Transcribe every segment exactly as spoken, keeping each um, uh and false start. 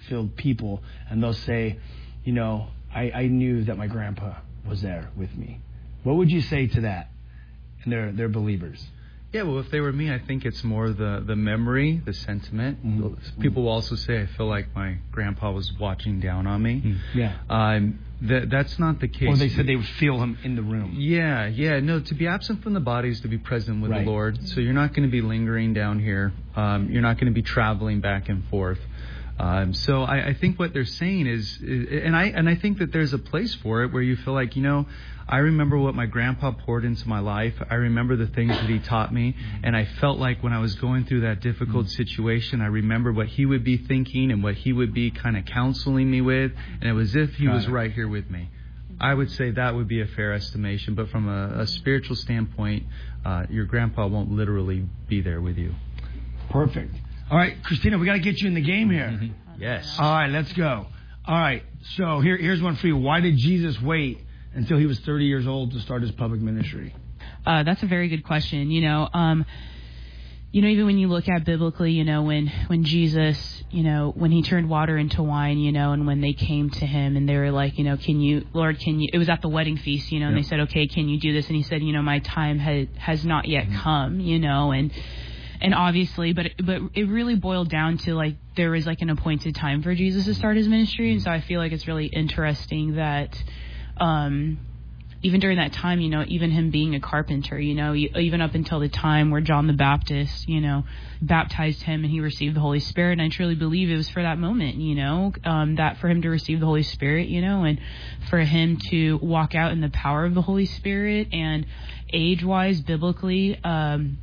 filled people, and they'll say, you know, I, I knew that my grandpa was there with me. What would you say to that? And they're they're believers. Yeah, well, if they were me, I think it's more the, the memory, the sentiment. Mm-hmm. People will also say, I feel like my grandpa was watching down on me. Mm-hmm. Yeah. Um, th- that's not the case. Or they said they would feel him in the room. Yeah, yeah. No, to be absent from the body is to be present with right. the Lord. So you're not going to be lingering down here. Um, you're not going to be traveling back and forth. Um, so I, I think what they're saying is, is, and I and I think that there's a place for it where you feel like, you know, I remember what my grandpa poured into my life. I remember the things that he taught me. And I felt like when I was going through that difficult situation, I remember what he would be thinking and what he would be kind of counseling me with. And it was as if he was right here with me. I would say that would be a fair estimation. But from a, a spiritual standpoint, uh, your grandpa won't literally be there with you. Perfect. All right, Christina, we got to get you in the game here. Mm-hmm. Yes. All right, let's go. All right, so here, here's one for you. Why did Jesus wait until he was thirty years old to start his public ministry? Uh, that's a very good question. You know, um, you know, even when you look at biblically, you know, when, when Jesus, you know, when he turned water into wine, you know, and when they came to him and they were like, you know, can you, Lord, can you, it was at the wedding feast, you know, and yep. they said, okay, can you do this? And he said, you know, my time has, has not yet mm-hmm. come, you know, and, And obviously, but but it really boiled down to, like, there was, like, an appointed time for Jesus to start his ministry. And so I feel like it's really interesting that um, even during that time, you know, even him being a carpenter, you know, even up until the time where John the Baptist, you know, baptized him and he received the Holy Spirit. And I truly believe it was for that moment, you know, um, that for him to receive the Holy Spirit, you know, and for him to walk out in the power of the Holy Spirit. And age-wise, biblically, um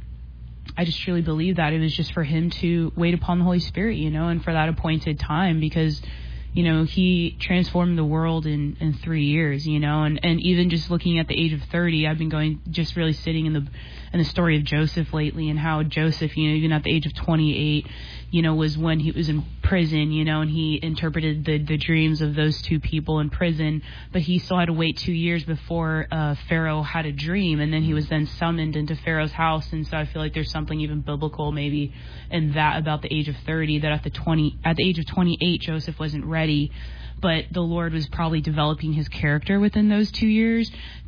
I just truly believe that it was just for him to wait upon the Holy Spirit, you know, and for that appointed time, because, you know, he transformed the world in, in three years, you know, and, and even just looking at the age of thirty, I've been going, just really sitting in the, in the story of Joseph lately, and how Joseph, you know, even at the age of twenty-eight, you know, was when he was in prison, you know, and he interpreted the, the dreams of those two people in prison, but he still had to wait two years before uh, Pharaoh had a dream, and then he was then summoned into Pharaoh's house. And so I feel like there's something even biblical maybe in that about the age of thirty, that at the twenty at the age of twenty-eight, Joseph wasn't ready, but the Lord was probably developing his character within those two years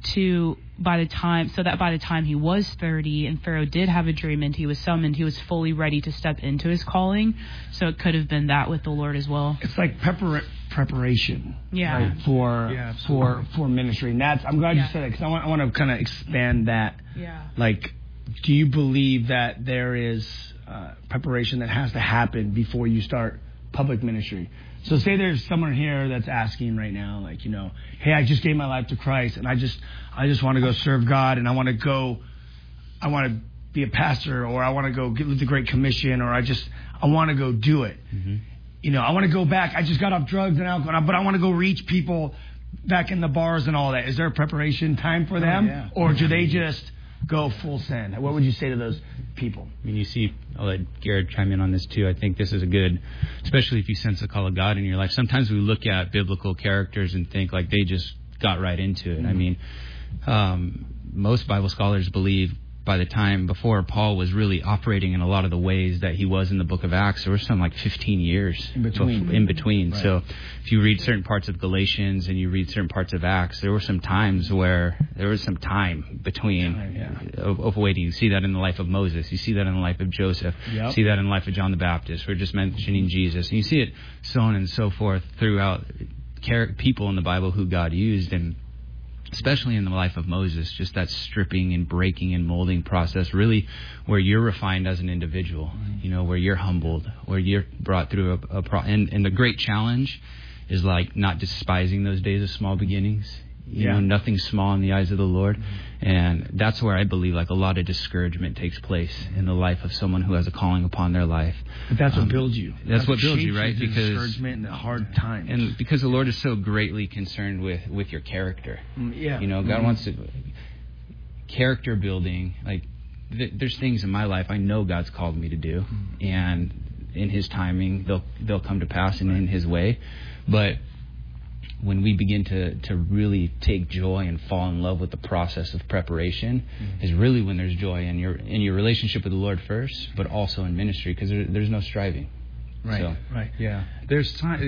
to by the time so that by the time he was thirty and Pharaoh did have a dream and he was summoned, he was fully ready to step into his calling. So it could have been that with the Lord as well. It's like prepar- preparation, yeah, right, for yeah, for for ministry. And that's I'm glad yeah. you said that, because I want I want to kind of expand that. Yeah. Like, do you believe that there is uh, preparation that has to happen before you start public ministry? So say there's someone here that's asking right now, like, you know, hey, I just gave my life to Christ, and I just I just want to go serve God, and I want to go, I want to be a pastor, or I want to go get the Great Commission, or I just, I want to go do it. Mm-hmm. You know, I want to go back. I just got off drugs and alcohol, but I want to go reach people back in the bars and all that. Is there a preparation time for them? Oh, yeah. Or do they just go full send? What would you say to those people? I mean, you see, I'll let Garrett chime in on this too. I think this is a good, especially if you sense the call of God in your life. Sometimes we look at biblical characters and think like they just got right into it. Mm-hmm. I mean, um, most Bible scholars believe by the time before Paul was really operating in a lot of the ways that he was in the book of Acts, there was some like fifteen years in between. In between. Right. So if you read certain parts of Galatians and you read certain parts of Acts, there were some times where there was some time between time, yeah. of, of waiting. You see that in the life of Moses. You see that in the life of Joseph. Yep. You see that in the life of John the Baptist. We're just mentioning Jesus. And you see it so on and so forth throughout people in the Bible who God used, and especially in the life of Moses, just that stripping and breaking and molding process, really where you're refined as an individual, you know, where you're humbled, where you're brought through a, a pro- and, and the great challenge is like not despising those days of small beginnings. You yeah. know, nothing small in the eyes of the Lord. And that's where I believe like a lot of discouragement takes place in the life of someone who has a calling upon their life. But that's um, what builds you. That's, that's what builds you, right? You, because discouragement and the hard times. And because the Lord is so greatly concerned with, with your character. Mm, yeah. You know, God mm-hmm. wants to... Character building, like, th- there's things in my life I know God's called me to do. Mm-hmm. And in His timing, they'll they'll come to pass and right. in His way. But when we begin to, to really take joy and fall in love with the process of preparation, mm-hmm. is really when there's joy in your in your relationship with the Lord first, but also in ministry, because there, there's no striving. Right, so. right. Yeah. There's time.